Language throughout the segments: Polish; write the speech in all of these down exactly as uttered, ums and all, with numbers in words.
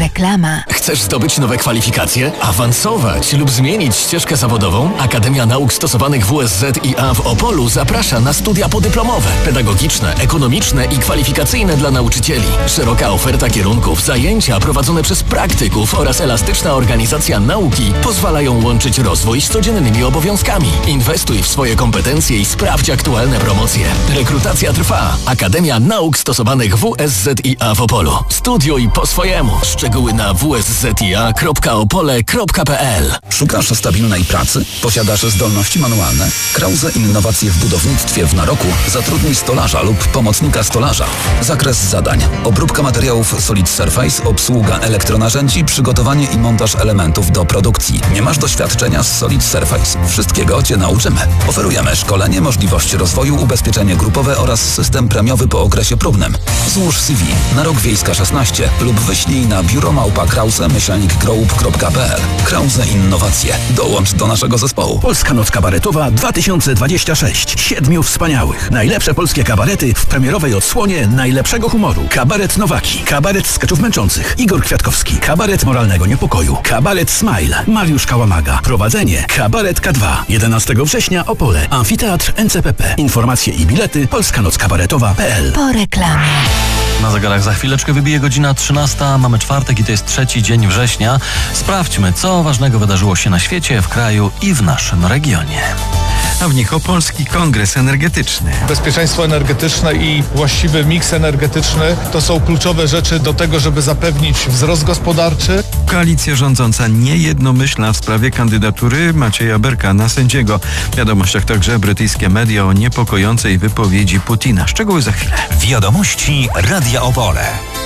Reklama. Chcesz zdobyć nowe kwalifikacje? Awansować lub zmienić ścieżkę zawodową? Akademia Nauk Stosowanych W S Z I A w Opolu zaprasza na studia podyplomowe, pedagogiczne, ekonomiczne i kwalifikacyjne dla nauczycieli. Szeroka oferta kierunków, zajęcia prowadzone przez praktyków oraz elastyczna organizacja nauki pozwalają łączyć rozwój z codziennymi obowiązkami. Inwestuj w swoje kompetencje i sprawdź aktualne promocje. Rekrutacja trwa. Akademia Nauk Stosowanych W S Z I A w Opolu. Studiuj po swojemu. Szczegóły na w s z i a kropka opole kropka p l. Szukasz stabilnej pracy? Posiadasz zdolności manualne? Krause Innowacje w budownictwie w Naroku zatrudnij stolarza lub pomocnika stolarza. Zakres zadań: obróbka materiałów Solid Surface, obsługa elektronarzędzi, przygotowanie i montaż elementów do produkcji. Nie masz doświadczenia z Solid Surface? Wszystkiego Cię nauczymy. Oferujemy szkolenie, możliwość rozwoju, ubezpieczenie grupowe oraz system premiowy po okresie próbnym. Złóż C V na Rok Wiejska szesnaście lub wyślij na biuro małpa krause myślnik group kropka p l. Krause Innowacje. Dołącz do naszego zespołu. Polska Noc Kabaretowa dwa tysiące dwadzieścia sześć. Siedmiu wspaniałych. Najlepsze polskie kabarety w premierowej odsłonie najlepszego humoru. Kabaret Nowaki. Kabaret skeczów męczących. Igor Kwiatkowski. Kabaret moralnego niepokoju. Kabaret Smile. Mariusz Kałamaga. Prowadzenie Kabaret K dwa. jedenastego września Opole. Amfiteatr N C P P. Informacje i bilety polska noc kabaretowa kropka p l. Po reklamie. Na zegarach za chwileczkę wybije godzina trzynasta. Mamy czwartek i to jest trzeci dzień września. Sprawdźmy, co ważnego wydarzyło się na świecie, w kraju i w naszym regionie. A w nich Opolski Kongres Energetyczny. Bezpieczeństwo energetyczne i właściwy miks energetyczny to są kluczowe rzeczy do tego, żeby zapewnić wzrost gospodarczy. Koalicja rządząca niejednomyślna w sprawie kandydatury Macieja Berka na sędziego. W wiadomościach także brytyjskie media o niepokojącej wypowiedzi Putina. Szczegóły za chwilę. Wiadomości Radia Opole.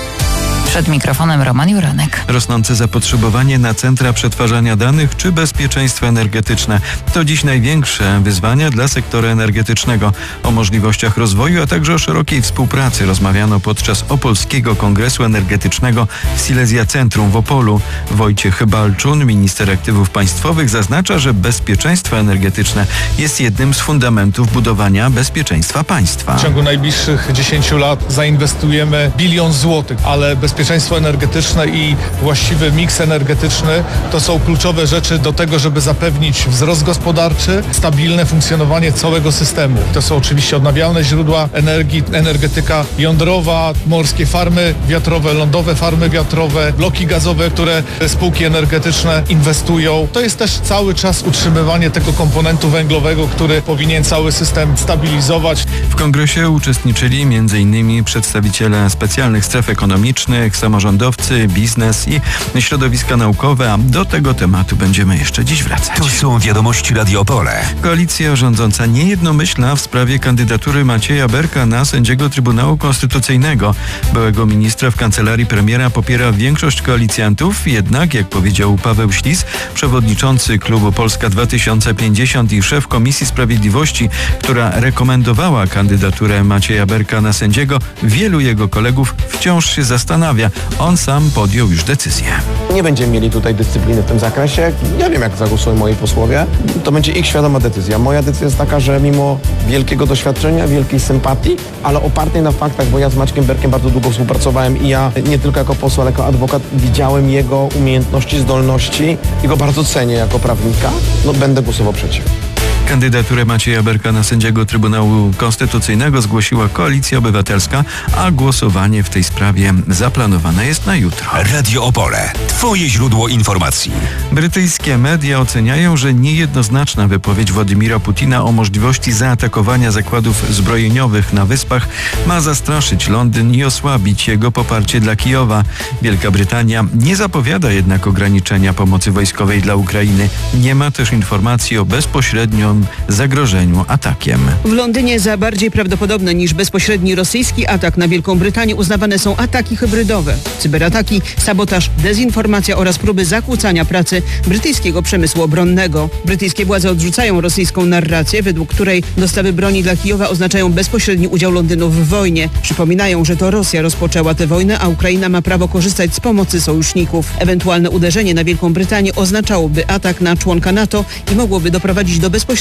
Przed mikrofonem Roman Juranek. Rosnące zapotrzebowanie na centra przetwarzania danych czy bezpieczeństwo energetyczne to dziś największe wyzwania dla sektora energetycznego. O możliwościach rozwoju, a także o szerokiej współpracy rozmawiano podczas Opolskiego Kongresu Energetycznego w Silesia Centrum w Opolu. Wojciech Balczun, minister aktywów państwowych, zaznacza, że bezpieczeństwo energetyczne jest jednym z fundamentów budowania bezpieczeństwa państwa. W ciągu najbliższych dziesięciu lat zainwestujemy bilion złotych, ale bezpieczeństwo energetyczne i właściwy miks energetyczny to są kluczowe rzeczy do tego, żeby zapewnić wzrost gospodarczy, stabilne funkcjonowanie całego systemu. To są oczywiście odnawialne źródła energii, energetyka jądrowa, morskie farmy wiatrowe, lądowe farmy wiatrowe, bloki gazowe, które spółki energetyczne inwestują. To jest też cały czas utrzymywanie tego komponentu węglowego, który powinien cały system stabilizować. W kongresie uczestniczyli m.in. przedstawiciele specjalnych stref ekonomicznych, samorządowcy, biznes i środowiska naukowe, a do tego tematu będziemy jeszcze dziś wracać. To są wiadomości Radio Opole. Koalicja rządząca niejednomyślna w sprawie kandydatury Macieja Berka na sędziego Trybunału Konstytucyjnego. Byłego ministra w kancelarii premiera popiera większość koalicjantów, jednak, jak powiedział Paweł Ślis, przewodniczący klubu Polska dwa tysiące pięćdziesiąt i szef Komisji Sprawiedliwości, która rekomendowała kandydaturę Macieja Berka na sędziego, wielu jego kolegów wciąż się zastanawia. On sam podjął już decyzję. Nie będziemy mieli tutaj dyscypliny w tym zakresie. Ja wiem, jak zagłosują moi posłowie. To będzie ich świadoma decyzja. Moja decyzja jest taka, że mimo wielkiego doświadczenia, wielkiej sympatii, ale opartej na faktach, bo ja z Maćkiem Berkiem bardzo długo współpracowałem i ja nie tylko jako poseł, ale jako adwokat widziałem jego umiejętności, zdolności i go bardzo cenię jako prawnika. No, będę głosował przeciw. Kandydaturę Macieja Berka na sędziego Trybunału Konstytucyjnego zgłosiła Koalicja Obywatelska, a głosowanie w tej sprawie zaplanowane jest na jutro. Radio Opole. Twoje źródło informacji. Brytyjskie media oceniają, że niejednoznaczna wypowiedź Władimira Putina o możliwości zaatakowania zakładów zbrojeniowych na Wyspach ma zastraszyć Londyn i osłabić jego poparcie dla Kijowa. Wielka Brytania nie zapowiada jednak ograniczenia pomocy wojskowej dla Ukrainy. Nie ma też informacji o bezpośrednim zagrożeniu atakiem. W Londynie za bardziej prawdopodobne niż bezpośredni rosyjski atak na Wielką Brytanię uznawane są ataki hybrydowe, cyberataki, sabotaż, dezinformacja oraz próby zakłócania pracy brytyjskiego przemysłu obronnego. Brytyjskie władze odrzucają rosyjską narrację, według której dostawy broni dla Kijowa oznaczają bezpośredni udział Londynu w wojnie. Przypominają, że to Rosja rozpoczęła tę wojnę, a Ukraina ma prawo korzystać z pomocy sojuszników. Ewentualne uderzenie na Wielką Brytanię oznaczałoby atak na członka NATO i mogłoby doprowadzić do bezpośredniego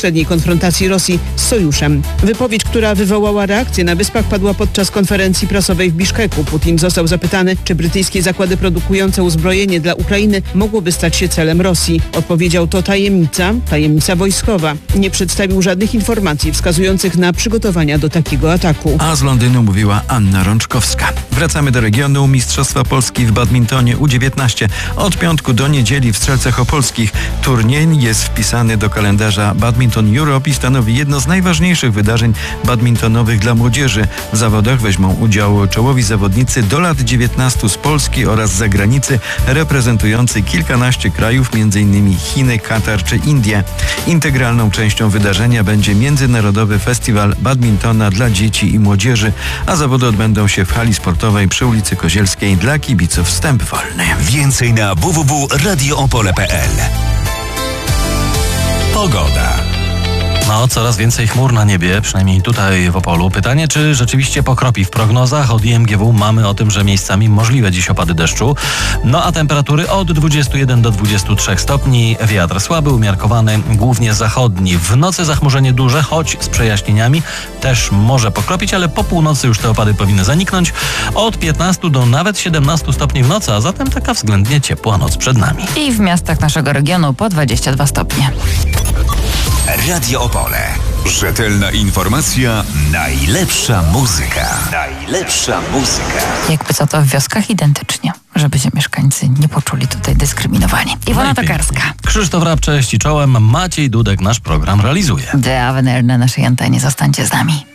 bezpośredniej konfrontacji Rosji z sojuszem. Wypowiedź, która wywołała reakcję na Wyspach, padła podczas konferencji prasowej w Biszkeku. Putin został zapytany, czy brytyjskie zakłady produkujące uzbrojenie dla Ukrainy mogłyby stać się celem Rosji. Odpowiedział: to tajemnica, tajemnica wojskowa. Nie przedstawił żadnych informacji wskazujących na przygotowania do takiego ataku. A z Londynu mówiła Anna Rączkowska. Wracamy do regionu. Mistrzostwa Polski w badmintonie U dziewiętnaście. Od piątku do niedzieli w Strzelcach Opolskich. Turniej jest wpisany do kalendarza Badminton Europe i stanowi jedno z najważniejszych wydarzeń badmintonowych dla młodzieży. W zawodach weźmą udział czołowi zawodnicy do lat dziewiętnastu z Polski oraz z zagranicy, reprezentujący kilkanaście krajów, m.in. Chiny, Katar czy Indie. Integralną częścią wydarzenia będzie Międzynarodowy Festiwal Badmintona dla dzieci i młodzieży, a zawody odbędą się w hali sportowej przy ulicy Kozielskiej dla kibiców wstęp wolny. Więcej na w w w kropka radio opole kropka p l. Pogoda. No, coraz więcej chmur na niebie, przynajmniej tutaj w Opolu. Pytanie, czy rzeczywiście pokropi. W prognozach od I M G W mamy o tym, że miejscami możliwe dziś opady deszczu. No a temperatury od dwudziestu jeden do dwudziestu trzech stopni. Wiatr słaby, umiarkowany, głównie zachodni. W nocy zachmurzenie duże, choć z przejaśnieniami. Też może pokropić, ale po północy już te opady powinny zaniknąć. Od piętnastu do nawet siedemnastu stopni w nocy, a zatem taka względnie ciepła noc przed nami. I w miastach naszego regionu po dwadzieścia dwa stopnie. Radio Opole. Rzetelna informacja, najlepsza muzyka. Najlepsza muzyka. Jakby co, to w wioskach identycznie, żeby się mieszkańcy nie poczuli tutaj dyskryminowani. Iwona Tokarska. Krzysztof Rab, cześć i czołem. Maciej Dudek nasz program realizuje. De Avenir na naszej antenie. Zostańcie z nami.